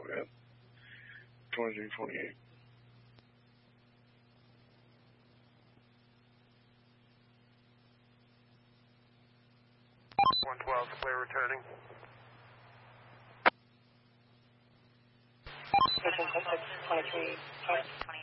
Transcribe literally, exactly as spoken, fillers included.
man. twenty-three twenty-eight. one twelve, clear returning. twenty-three, twenty-three.